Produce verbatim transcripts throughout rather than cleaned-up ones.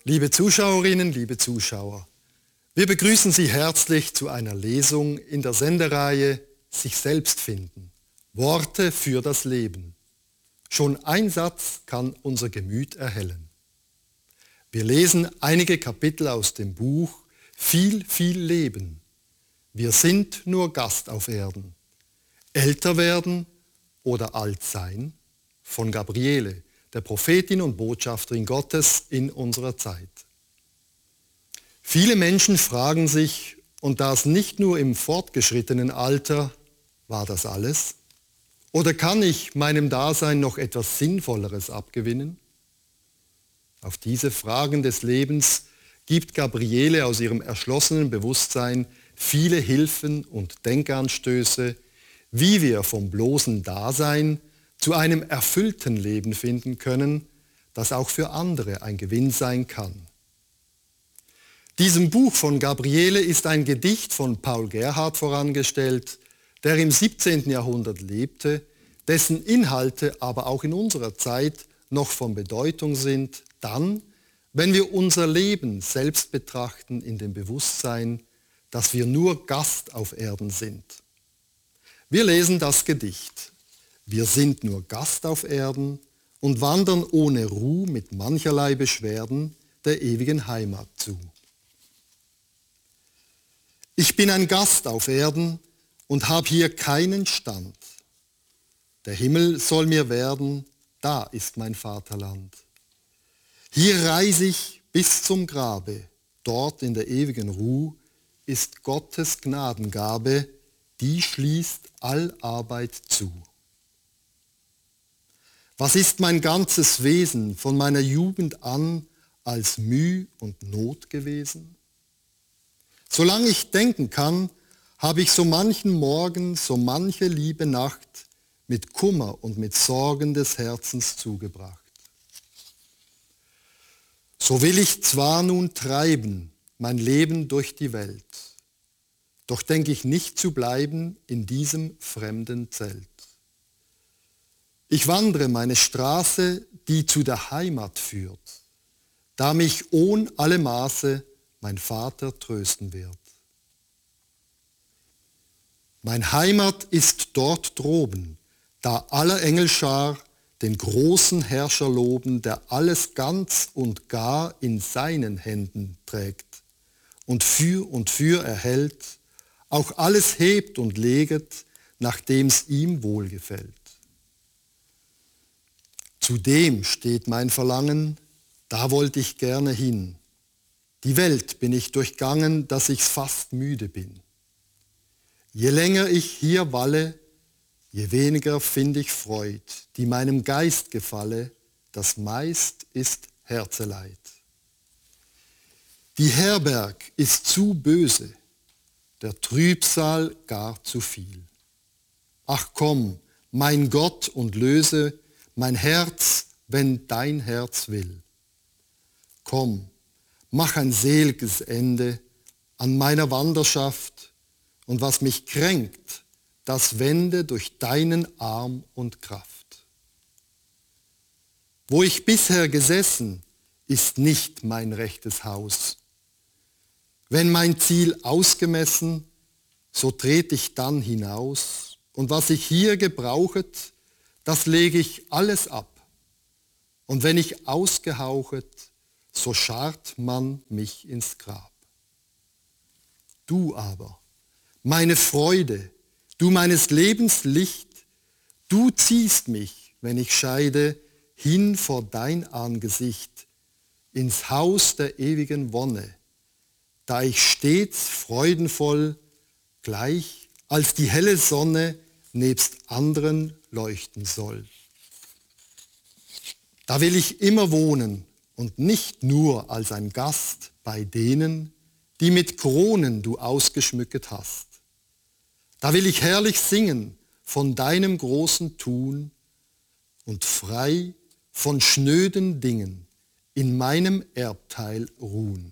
Liebe Zuschauerinnen, liebe Zuschauer, wir begrüßen Sie herzlich zu einer Lesung in der Sendereihe Sich selbst finden. Worte für das Leben. Schon ein Satz kann unser Gemüt erhellen. Wir lesen einige Kapitel aus dem Buch Viel, viel Leben. Wir sind nur Gast auf Erden. Älter werden oder alt sein von Gabriele, der Prophetin und Botschafterin Gottes in unserer Zeit. Viele Menschen fragen sich, und das nicht nur im fortgeschrittenen Alter, war das alles? Oder kann ich meinem Dasein noch etwas Sinnvolleres abgewinnen? Auf diese Fragen des Lebens gibt Gabriele aus ihrem erschlossenen Bewusstsein viele Hilfen und Denkanstöße, wie wir vom bloßen Dasein zu einem erfüllten Leben finden können, das auch für andere ein Gewinn sein kann. Diesem Buch von Gabriele ist ein Gedicht von Paul Gerhardt vorangestellt, der im siebzehnten Jahrhundert lebte, dessen Inhalte aber auch in unserer Zeit noch von Bedeutung sind, dann, wenn wir unser Leben selbst betrachten in dem Bewusstsein, dass wir nur Gast auf Erden sind. Wir lesen das Gedicht. Wir sind nur Gast auf Erden und wandern ohne Ruhe mit mancherlei Beschwerden der ewigen Heimat zu. Ich bin ein Gast auf Erden und hab hier keinen Stand. Der Himmel soll mir werden, da ist mein Vaterland. Hier reise ich bis zum Grabe, dort in der ewigen Ruhe ist Gottes Gnadengabe, die schließt all Arbeit zu. Was ist mein ganzes Wesen von meiner Jugend an als Müh und Not gewesen? Solange ich denken kann, habe ich so manchen Morgen, so manche liebe Nacht mit Kummer und mit Sorgen des Herzens zugebracht. So will ich zwar nun treiben, mein Leben durch die Welt, doch denke ich nicht zu bleiben in diesem fremden Zelt. Ich wandre meine Straße, die zu der Heimat führt, da mich ohn alle Maße mein Vater trösten wird. Mein Heimat ist dort droben, da aller Engelschar den großen Herrscher loben, der alles ganz und gar in seinen Händen trägt und für und für erhält, auch alles hebt und leget, nachdem's ihm wohlgefällt. Zudem steht mein Verlangen, da wollte ich gerne hin. Die Welt bin ich durchgangen, dass ich fast müde bin. Je länger ich hier walle, je weniger find ich Freud, die meinem Geist gefalle, das meist ist Herzeleid. Die Herberg ist zu böse, der Trübsal gar zu viel. Ach komm, mein Gott, und löse mein Herz, wenn dein Herz will. Komm, mach ein sel'ges Ende an meiner Wanderschaft, und was mich kränkt, das wende durch deinen Arm und Kraft. Wo ich bisher gesessen, ist nicht mein rechtes Haus. Wenn mein Ziel ausgemessen, so tret ich dann hinaus, und was ich hier gebrauchet, das lege ich alles ab. Und wenn ich ausgehauchet, so scharrt man mich ins Grab. Du aber, meine Freude, du meines Lebens Licht, du ziehst mich, wenn ich scheide, hin vor dein Angesicht, ins Haus der ewigen Wonne, da ich stets freudenvoll, gleich als die helle Sonne nebst anderen leuchten soll. Da will ich immer wohnen und nicht nur als ein Gast bei denen, die mit Kronen du ausgeschmücket hast. Da will ich herrlich singen von deinem großen Tun und frei von schnöden Dingen in meinem Erbteil ruhen.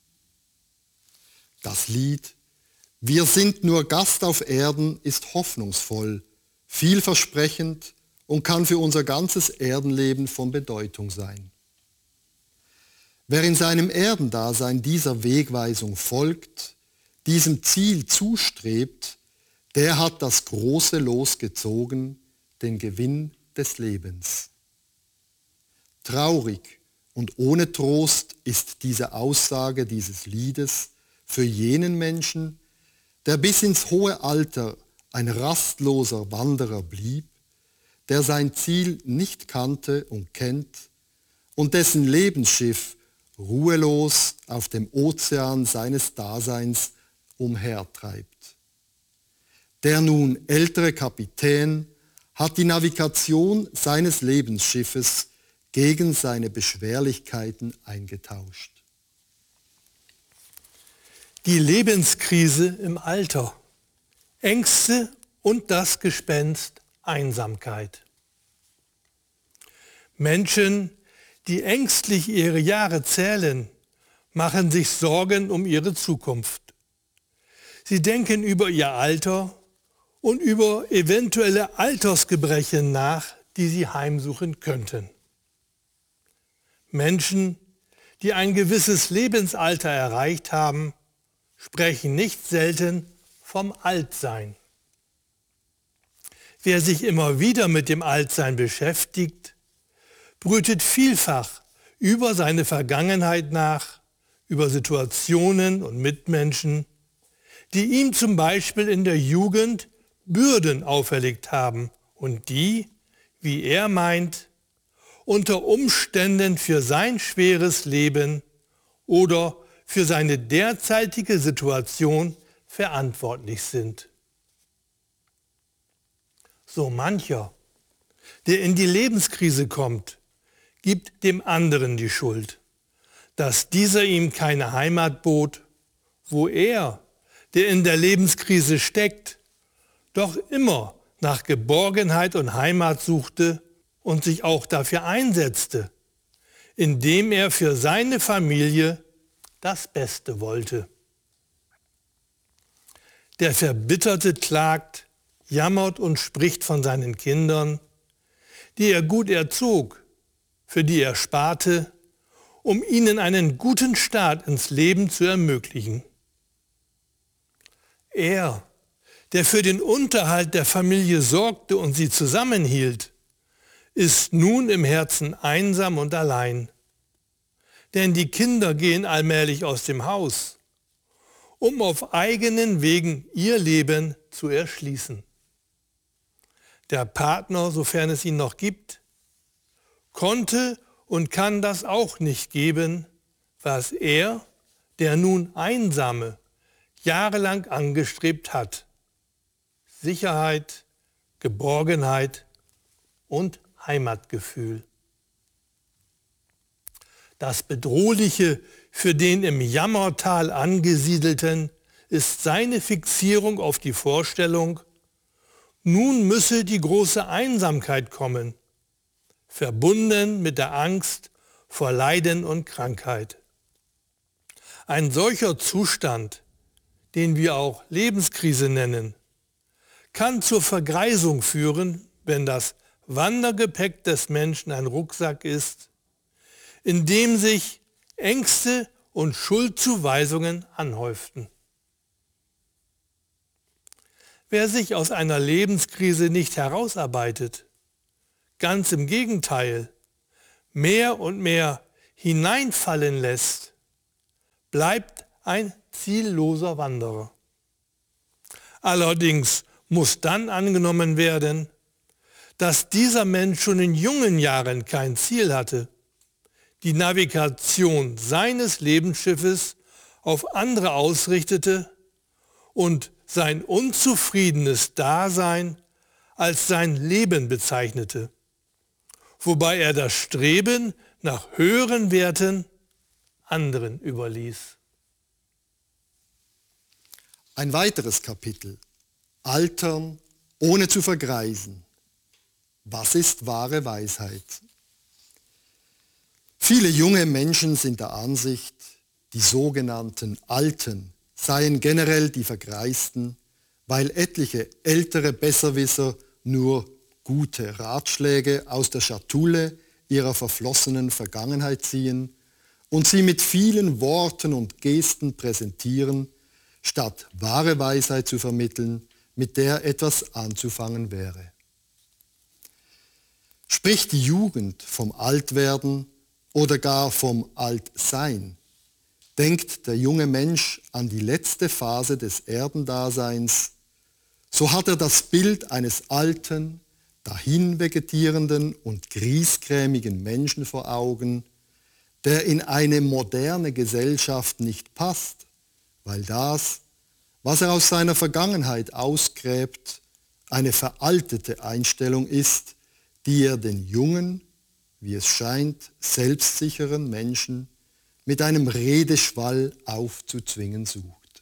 Das Lied Wir sind nur Gast auf Erden ist hoffnungsvoll, vielversprechend und kann für unser ganzes Erdenleben von Bedeutung sein. Wer in seinem Erdendasein dieser Wegweisung folgt, diesem Ziel zustrebt, der hat das große Los gezogen, den Gewinn des Lebens. Traurig und ohne Trost ist diese Aussage dieses Liedes für jenen Menschen, der bis ins hohe Alter ein rastloser Wanderer blieb, der sein Ziel nicht kannte und kennt und dessen Lebensschiff ruhelos auf dem Ozean seines Daseins umhertreibt. Der nun ältere Kapitän hat die Navigation seines Lebensschiffes gegen seine Beschwerlichkeiten eingetauscht. Die Lebenskrise im Alter, Ängste und das Gespenst Einsamkeit. Menschen, die ängstlich ihre Jahre zählen, machen sich Sorgen um ihre Zukunft. Sie denken über ihr Alter und über eventuelle Altersgebrechen nach, die sie heimsuchen könnten. Menschen, die ein gewisses Lebensalter erreicht haben, sprechen nicht selten vom Altsein. Wer sich immer wieder mit dem Altsein beschäftigt, brütet vielfach über seine Vergangenheit nach, über Situationen und Mitmenschen, die ihm zum Beispiel in der Jugend Bürden auferlegt haben und die, wie er meint, unter Umständen für sein schweres Leben oder für seine derzeitige Situation verantwortlich sind. So mancher, der in die Lebenskrise kommt, gibt dem anderen die Schuld, dass dieser ihm keine Heimat bot, wo er, der in der Lebenskrise steckt, doch immer nach Geborgenheit und Heimat suchte und sich auch dafür einsetzte, indem er für seine Familie das Beste wollte. Der Verbitterte klagt, jammert und spricht von seinen Kindern, die er gut erzog, für die er sparte, um ihnen einen guten Start ins Leben zu ermöglichen. Er, der für den Unterhalt der Familie sorgte und sie zusammenhielt, ist nun im Herzen einsam und allein. Denn die Kinder gehen allmählich aus dem Haus, um auf eigenen Wegen ihr Leben zu erschließen. Der Partner, sofern es ihn noch gibt, konnte und kann das auch nicht geben, was er, der nun Einsame, jahrelang angestrebt hat. Sicherheit, Geborgenheit und Heimatgefühl. Das Bedrohliche für den im Jammertal Angesiedelten ist seine Fixierung auf die Vorstellung, nun müsse die große Einsamkeit kommen, verbunden mit der Angst vor Leiden und Krankheit. Ein solcher Zustand, den wir auch Lebenskrise nennen, kann zur Vergreisung führen, wenn das Wandergepäck des Menschen ein Rucksack ist, in dem sich Ängste und Schuldzuweisungen anhäuften. Wer sich aus einer Lebenskrise nicht herausarbeitet, ganz im Gegenteil, mehr und mehr hineinfallen lässt, bleibt ein zielloser Wanderer. Allerdings muss dann angenommen werden, dass dieser Mensch schon in jungen Jahren kein Ziel hatte, die Navigation seines Lebensschiffes auf andere ausrichtete und sein unzufriedenes Dasein als sein Leben bezeichnete, wobei er das Streben nach höheren Werten anderen überließ. Ein weiteres Kapitel: Altern ohne zu vergreisen. Was ist wahre Weisheit? Viele junge Menschen sind der Ansicht, die sogenannten Alten seien generell die Vergreisten, weil etliche ältere Besserwisser nur gute Ratschläge aus der Schatulle ihrer verflossenen Vergangenheit ziehen und sie mit vielen Worten und Gesten präsentieren, statt wahre Weisheit zu vermitteln, mit der etwas anzufangen wäre. Spricht die Jugend vom Altwerden oder gar vom Altsein, denkt der junge Mensch an die letzte Phase des Erdendaseins, so hat er das Bild eines alten, dahinvegetierenden und griesgrämigen Menschen vor Augen, der in eine moderne Gesellschaft nicht passt, weil das, was er aus seiner Vergangenheit ausgräbt, eine veraltete Einstellung ist, die er den jungen, wie es scheint, selbstsicheren Menschen mit einem Redeschwall aufzuzwingen sucht.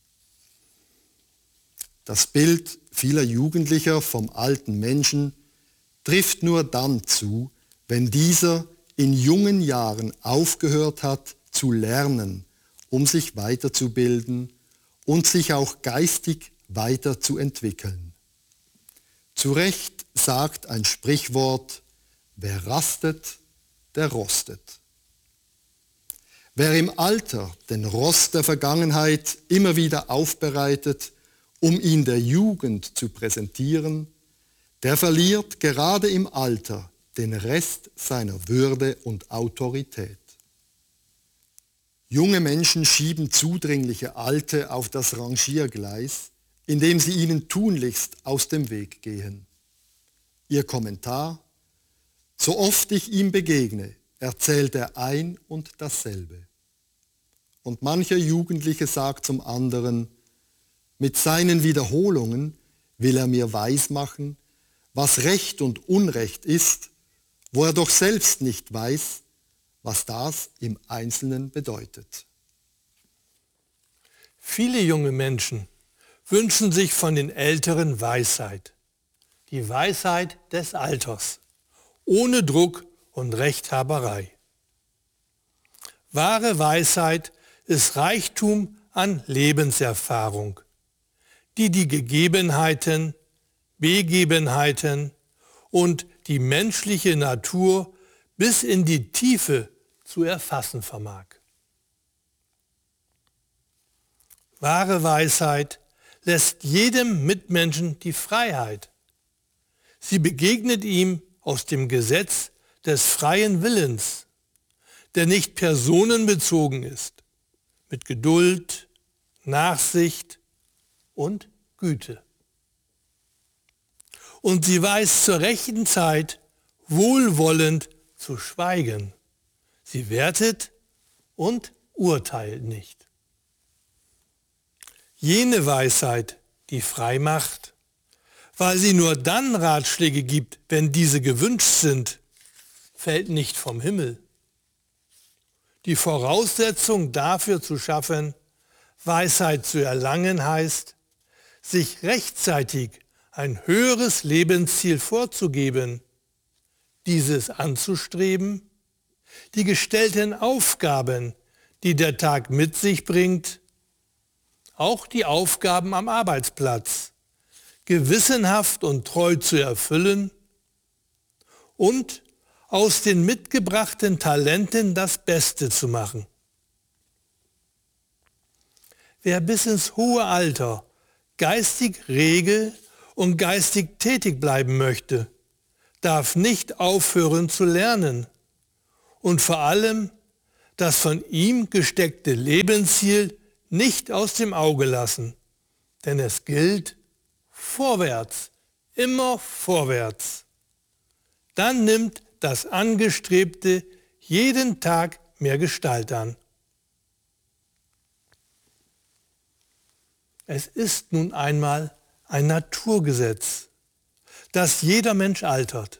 Das Bild vieler Jugendlicher vom alten Menschen trifft nur dann zu, wenn dieser in jungen Jahren aufgehört hat zu lernen, um sich weiterzubilden und sich auch geistig weiterzuentwickeln. Zu Recht sagt ein Sprichwort: Wer rastet, der rostet. Wer im Alter den Rost der Vergangenheit immer wieder aufbereitet, um ihn der Jugend zu präsentieren, der verliert gerade im Alter den Rest seiner Würde und Autorität. Junge Menschen schieben zudringliche Alte auf das Rangiergleis, indem sie ihnen tunlichst aus dem Weg gehen. Ihr Kommentar: So oft ich ihm begegne, erzählt er ein und dasselbe. Und mancher Jugendliche sagt zum anderen: Mit seinen Wiederholungen will er mir weismachen, was Recht und Unrecht ist, wo er doch selbst nicht weiß, was das im Einzelnen bedeutet. Viele junge Menschen wünschen sich von den Älteren Weisheit. Die Weisheit des Alters, ohne Druck und Rechthaberei. Wahre Weisheit ist Reichtum an Lebenserfahrung, die die Gegebenheiten, Begebenheiten und die menschliche Natur bis in die Tiefe zu erfassen vermag. Wahre Weisheit lässt jedem Mitmenschen die Freiheit. Sie begegnet ihm aus dem Gesetz des freien Willens, der nicht personenbezogen ist, mit Geduld, Nachsicht und Güte. Und sie weiß zur rechten Zeit wohlwollend zu schweigen. Sie wertet und urteilt nicht. Jene Weisheit, die frei macht, weil sie nur dann Ratschläge gibt, wenn diese gewünscht sind, fällt nicht vom Himmel. Die Voraussetzung dafür zu schaffen, Weisheit zu erlangen, heißt, sich rechtzeitig ein höheres Lebensziel vorzugeben, dieses anzustreben, die gestellten Aufgaben, die der Tag mit sich bringt, auch die Aufgaben am Arbeitsplatz, gewissenhaft und treu zu erfüllen und aus den mitgebrachten Talenten das Beste zu machen. Wer bis ins hohe Alter geistig rege und geistig tätig bleiben möchte, darf nicht aufhören zu lernen und vor allem das von ihm gesteckte Lebensziel nicht aus dem Auge lassen, denn es gilt vorwärts, immer vorwärts. Dann nimmt das Angestrebte jeden Tag mehr Gestalt an. Es ist nun einmal ein Naturgesetz, dass jeder Mensch altert.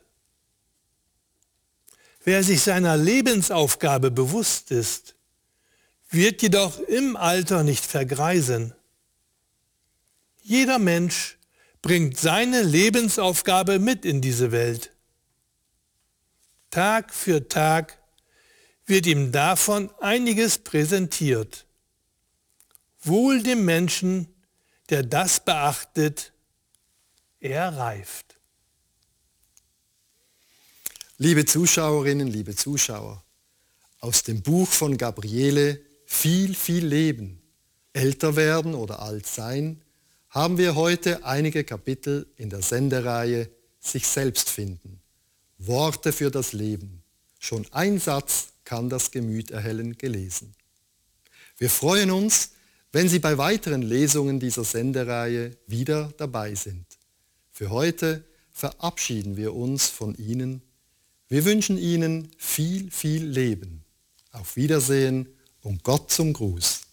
Wer sich seiner Lebensaufgabe bewusst ist, wird jedoch im Alter nicht vergreisen. Jeder Mensch bringt seine Lebensaufgabe mit in diese Welt. Tag für Tag wird ihm davon einiges präsentiert. Wohl dem Menschen, der das beachtet, er reift. Liebe Zuschauerinnen, liebe Zuschauer, Aus dem Buch von Gabriele Viel, viel Leben, älter werden oder alt sein, haben wir heute einige Kapitel in der Sendereihe Sich selbst finden. Worte für das Leben. Schon ein Satz kann das Gemüt erhellen, gelesen. Wir freuen uns, wenn Sie bei weiteren Lesungen dieser Sendereihe wieder dabei sind. Für heute verabschieden wir uns von Ihnen. Wir wünschen Ihnen viel, viel Leben. Auf Wiedersehen und Gott zum Gruß.